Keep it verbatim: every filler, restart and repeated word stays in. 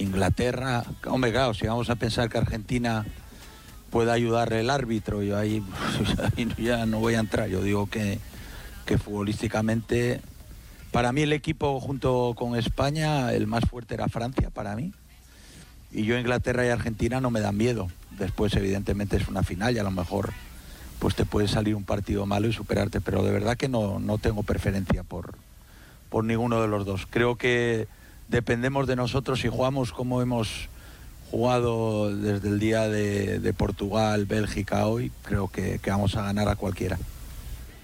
Inglaterra, hombre, claro, si vamos a pensar que Argentina puede ayudarle el árbitro, yo ahí, ahí ya no voy a entrar. Yo digo que, que futbolísticamente, para mí el equipo junto con España, el más fuerte era Francia para mí, y yo Inglaterra y Argentina no me dan miedo. Después evidentemente es una final y a lo mejor pues te puede salir un partido malo y superarte, pero de verdad que no, no tengo preferencia por, por ninguno de los dos. Creo que dependemos de nosotros. Si jugamos como hemos jugado desde el día de, de Portugal, Bélgica hoy, creo que, que vamos a ganar a cualquiera.